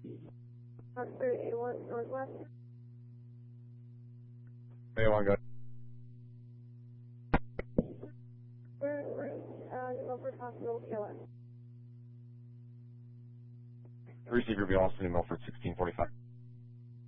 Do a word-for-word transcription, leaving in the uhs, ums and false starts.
Oxford A one Northwest. A one, go. We're, we're, uh, Milford Hospital, P L S. Receiver be Austin in Milford, sixteen forty-five.